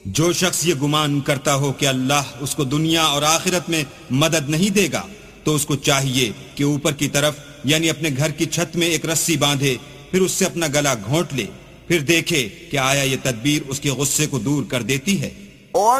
जो शख्स ये गुमान करता हो कि अल्लाह उसको दुनिया और आखिरत में मदद नहीं देगा, तो उसको चाहिए कि ऊपर की तरफ यानी अपने घर की छत में एक रस्सी बांधे, फिर उससे अपना गला घोंट ले, फिर देखे कि आया ये तदबीर उसके गुस्से को दूर कर देती है।